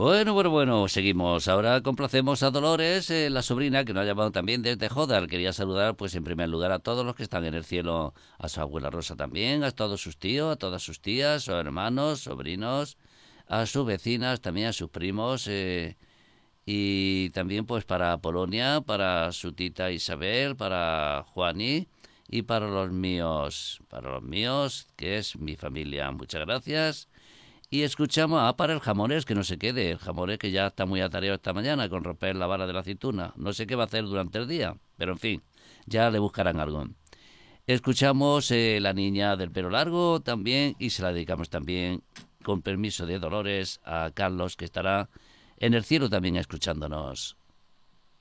Bueno, seguimos. Ahora complacemos a Dolores, la sobrina, que nos ha llamado también desde Jodar. Quería saludar, pues, en primer lugar a todos los que están en el cielo, a su abuela Rosa también, a todos sus tíos, a todas sus tías, sus hermanos, sobrinos, a sus vecinas, también a sus primos, y también, pues, para Polonia, para su tita Isabel, para Juani y para los míos, que es mi familia. Muchas gracias. Y escuchamos para el jamonés, que no se quede. El jamonés que ya está muy atareado esta mañana con romper la vara de la aceituna. No sé qué va a hacer durante el día, pero en fin, ya le buscarán algo. Escuchamos La niña del pelo largo también y se la dedicamos también, con permiso de Dolores, a Carlos, que estará en el cielo también escuchándonos.